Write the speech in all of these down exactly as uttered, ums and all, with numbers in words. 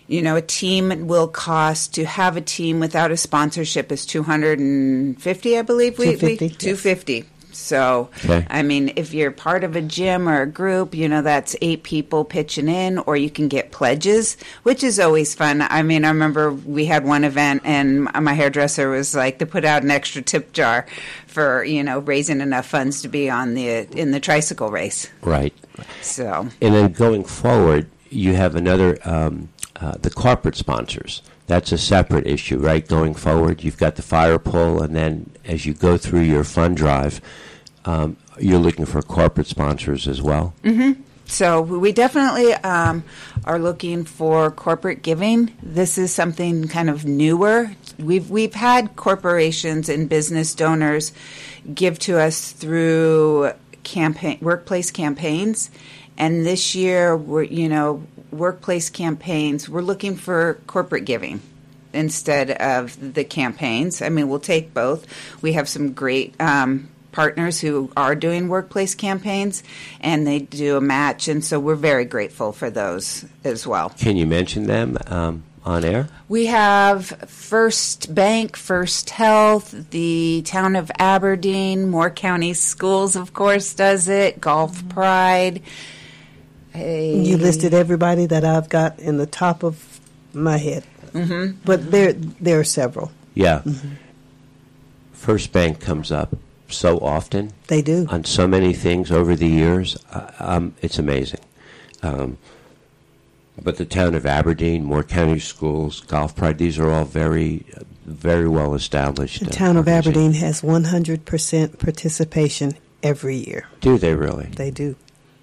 You know, a team will cost, to have a team without a sponsorship is two hundred fifty, I believe. We, two hundred fifty. We, two hundred fifty. Yes. So, okay. I mean, if you're part of a gym or a group, you know, that's eight people pitching in, or you can get pledges, which is always fun. I mean, I remember we had one event and my hairdresser was like to put out an extra tip jar for, you know, raising enough funds to be on the in the tricycle race. Right. So. And then going forward, you have another, um, uh, the corporate sponsors. That's a separate issue, right? Going forward, you've got the fire pull, and then as you go through your fund drive, um, you're looking for corporate sponsors as well. Mm-hmm. So we definitely um, are looking for corporate giving. This is something kind of newer. We've we've had corporations and business donors give to us through campaign workplace campaigns, and this year we're you know. workplace campaigns, we're looking for corporate giving instead of the campaigns. I mean, we'll take both. We have some great um, partners who are doing workplace campaigns, and they do a match, and so we're very grateful for those as well. Can you mention them um, on air? We have First Bank, First Health, the town of Aberdeen, Moore County Schools, of course, does it, Golf Pride. Hey. You listed everybody that I've got in the top of my head. Mm-hmm. But there there are several. Yeah. Mm-hmm. First Bank comes up so often. They do. On so many things over the years. Uh, um, it's amazing. Um, but the town of Aberdeen, Moore County Schools, Golf Pride, these are all very, very well established. The town uh, of Aberdeen has one hundred percent participation every year. Do they really? They do.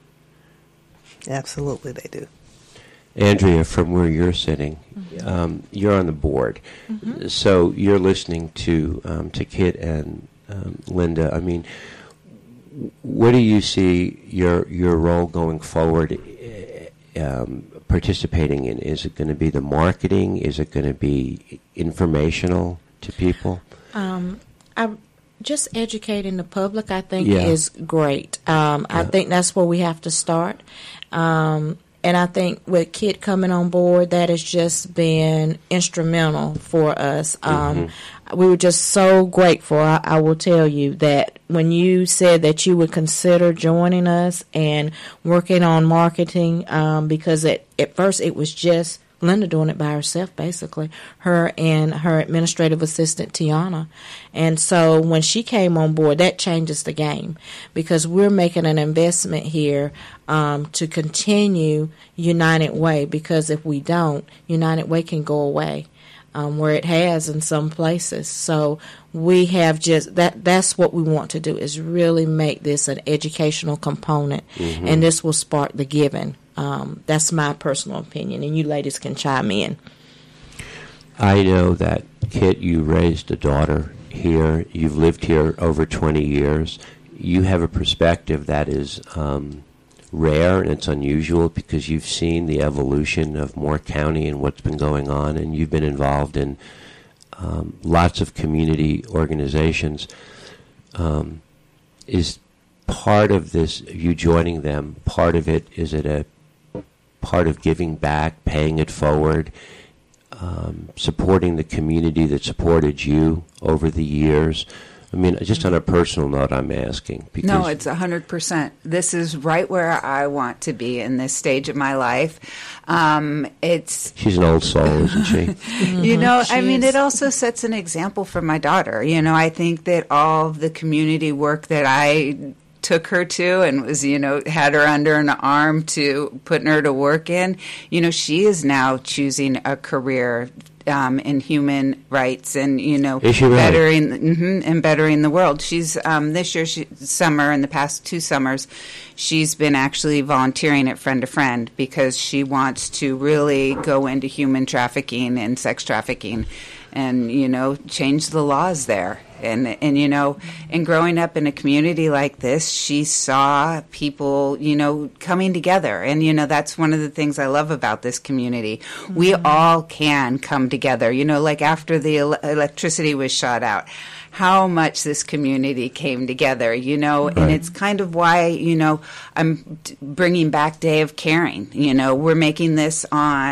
Absolutely, they do. Andrea, from where you're sitting, mm-hmm. um, you're on the board, mm-hmm. so you're listening to um, to Kit and um, Linda. I mean, what do you see your your role going forward? Um, participating in? Is it going to be the marketing? Is it going to be informational to people? Um, I. Just educating the public, I think, yeah. is great. Um, I yeah. think that's where we have to start. Um, and I think with Kit coming on board, that has just been instrumental for us. Um, mm-hmm. We were just so grateful, I, I will tell you, that when you said that you would consider joining us and working on marketing, um, because at, at first it was just Linda doing it by herself, basically, her and her administrative assistant, Tiana. And so when she came on board, that changes the game, because we're making an investment here um, to continue United Way, because if we don't, United Way can go away, um, where it has in some places. So we have just, that. that's what we want to do, is really make this an educational component, mm-hmm. and this will spark the giving. Um, that's my personal opinion, and you ladies can chime in. I know that, Kit, you raised a daughter here. You've lived here over twenty years. You have a perspective that is um, rare, and it's unusual, because you've seen the evolution of Moore County and what's been going on, and you've been involved in um, lots of community organizations. Um, is part of this, you joining them, part of it, is it a part of giving back, paying it forward, um, supporting the community that supported you over the years? I mean, just on a personal note, I'm asking. Because no, it's one hundred percent. This is right where I want to be in this stage of my life. Um, it's She's an old soul, isn't she? Mm-hmm. You know, she I mean, is. It also sets an example for my daughter. You know, I think that all of the community work that I took her to and was, you know, had her under an arm to putting her to work in, you know, she is now choosing a career um, in human rights and, you know, bettering right? mm-hmm, and bettering the world. She's um, this year, she, summer, and the past two summers, she's been actually volunteering at Friend to Friend, because she wants to really go into human trafficking and sex trafficking and, you know, change the laws there. And, and, you know, and growing up in a community like this, she saw people, you know, coming together. And, you know, that's one of the things I love about this community. Mm-hmm. We all can come together. You know, like after the el- electricity was shot out, how much this community came together, you know, right. And it's kind of why, you know, I'm t- bringing back Day of Caring. You know, we're making this on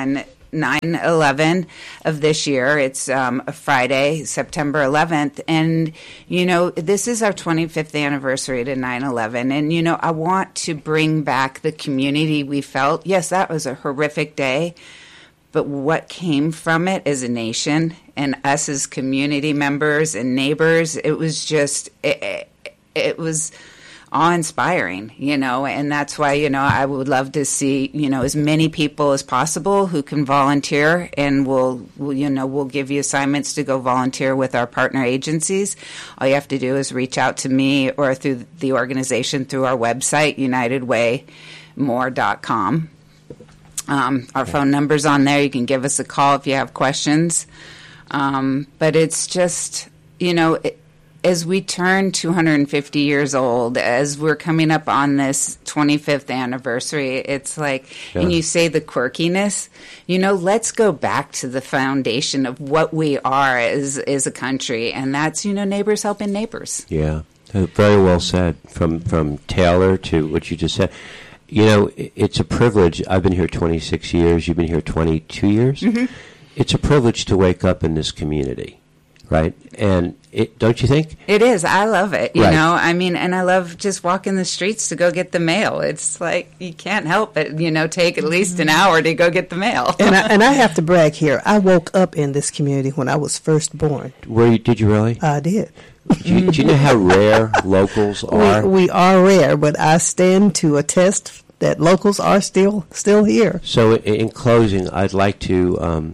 nine eleven of this year. It's um, a Friday, September eleventh. And, you know, this is our twenty-fifth anniversary to nine eleven. And, you know, I want to bring back the community we felt. Yes, that was a horrific day. But what came from it as a nation and us as community members and neighbors, it was just, it, it, it was awe-inspiring, you know, and that's why, you know, I would love to see, you know, as many people as possible who can volunteer, and we'll, we'll, you know, we'll give you assignments to go volunteer with our partner agencies. All you have to do is reach out to me or through the organization through our website, united way more dot com. Um, our phone number's on there. You can give us a call if you have questions. Um, but it's just, you know, it, as we turn two hundred fifty years old, as we're coming up on this twenty-fifth anniversary, it's like, yeah. and you say the quirkiness, you know, let's go back to the foundation of what we are as, as a country, and that's, you know, neighbors helping neighbors. Yeah, uh, very well said, from, from Taylor to what you just said. You know, it's a privilege. I've been here twenty-six years. You've been here twenty-two years. Mm-hmm. It's a privilege to wake up in this community, right? And it, don't you think? It is. I love it, you right. know. I mean, and I love just walking the streets to go get the mail. It's like you can't help but, you know, take at least an hour to go get the mail. and, I, and I have to brag here. I woke up in this community when I was first born. Were you, did you really? I did. Do you, do you know how rare locals are? We, we are rare, but I stand to attest that locals are still still here. So in, in closing, I'd like to um,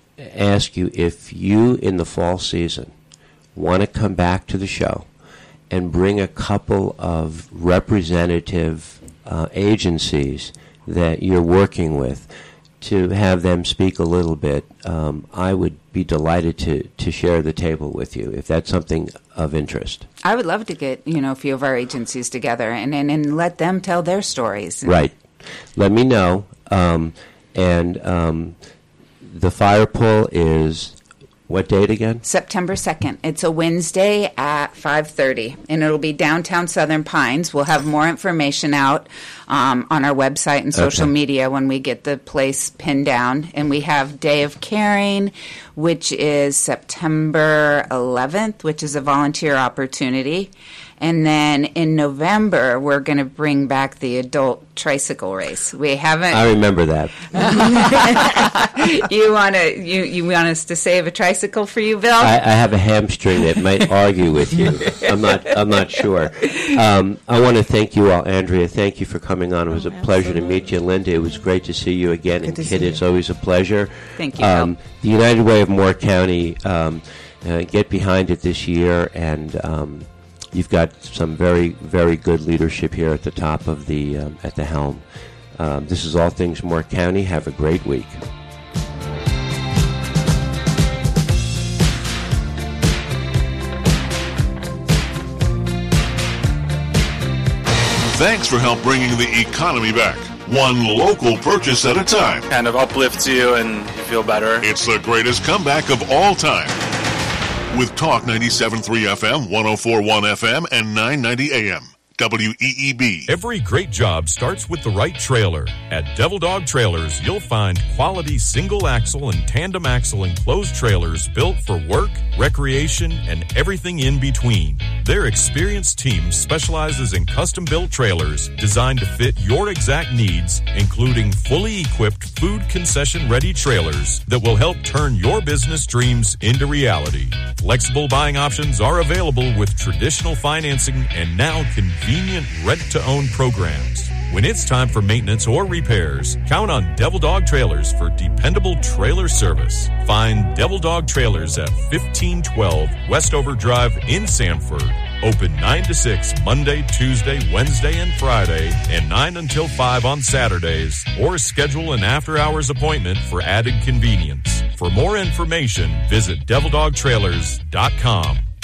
ask you if you, in the fall season, want to come back to the show and bring a couple of representative uh, agencies that you're working with to have them speak a little bit, um, I would be delighted to, to share the table with you, if that's something of interest. I would love to get, you know, a few of our agencies together and, and, and let them tell their stories. Right. Let me know. Um, and um, the fire pull is what date again? September second. It's a Wednesday at five thirty, and it'll be downtown Southern Pines. We'll have more information out um, on our website and social okay. media when we get the place pinned down. And we have Day of Caring, which is September eleventh, which is a volunteer opportunity. And then in November, we're going to bring back the adult tricycle race. We haven't. I remember that. you want to you, you want us to save a tricycle for you, Bill? I, I have a hamstring that might argue with you. I'm not. I'm not sure. Um, I want to thank you all, Andrea. Thank you for coming on. It was a oh, pleasure to meet you, Linda. It was great to see you again, Good and Kit, it's you. always a pleasure. Thank you. Um, the United Way of Moore County. Um, uh, get behind it this year, and. Um, You've got some very, very good leadership here at the top of the um, at the helm. Um, this is All Things Moore County. Have a great week. Thanks for help bringing the economy back, one local purchase at a time. Kind of uplifts you and you feel better. It's the greatest comeback of all time. With Talk ninety-seven point three F M, one oh four point one F M, and nine ninety A M. W E E B. Every great job starts with the right trailer. At Devil Dog Trailers, you'll find quality single-axle and tandem-axle enclosed trailers built for work, recreation, and everything in between. Their experienced team specializes in custom-built trailers designed to fit your exact needs, including fully equipped food concession-ready trailers that will help turn your business dreams into reality. Flexible buying options are available with traditional financing and now convenient rent-to-own programs. When it's time for maintenance or repairs, count on Devil Dog Trailers for dependable trailer service. Find Devil Dog Trailers at fifteen twelve Westover Drive in Sanford. Open nine to six Monday, Tuesday, Wednesday, and Friday, and nine until five on Saturdays, or schedule an after-hours appointment for added convenience. For more information, visit devil dog trailers dot com.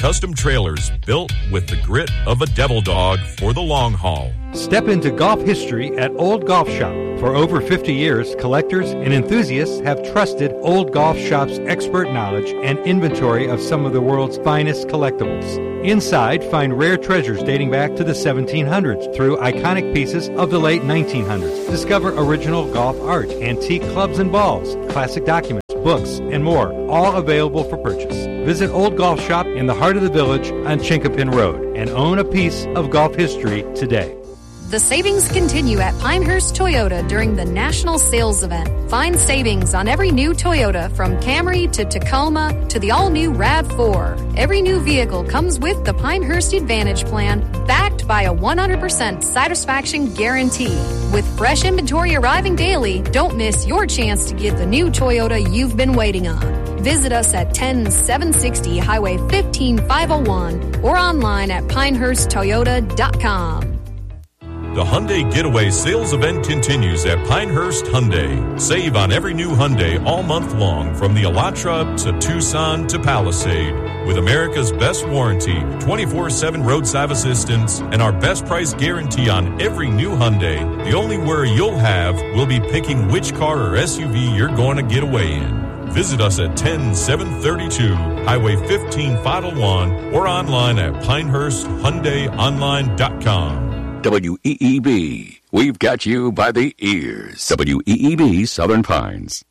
custom trailers built with the grit of a devil dog for the long haul. Step into golf history at Old Golf Shop. For over fifty years, collectors and enthusiasts have trusted Old Golf Shop's expert knowledge and inventory of some of the world's finest collectibles. Inside, find rare treasures dating back to the seventeen hundreds through iconic pieces of the late nineteen hundreds. Discover original golf art, antique clubs and balls, classic documents, books, and more, all available for purchase. Visit Old Golf Shop in the heart of the village on Chinkapin Road and own a piece of golf history today. The savings continue at Pinehurst Toyota during the National Sales Event. Find savings on every new Toyota from Camry to Tacoma to the all-new RAV four. Every new vehicle comes with the Pinehurst Advantage Plan, backed by a one hundred percent satisfaction guarantee. With fresh inventory arriving daily, don't miss your chance to get the new Toyota you've been waiting on. Visit us at ten seven sixty Highway fifteen five oh one or online at pinehurst toyota dot com. The Hyundai Getaway sales event continues at Pinehurst Hyundai. Save on every new Hyundai all month long, from the Elantra to Tucson to Palisade. With America's best warranty, twenty-four seven roadside assistance, and our best price guarantee on every new Hyundai, the only worry you'll have will be picking which car or S U V you're going to get away in. Visit us at ten seven thirty-two Highway fifteen five oh one or online at pinehurst hyundai online dot com. W E E B. We've got you by the ears. W E E B Southern Pines.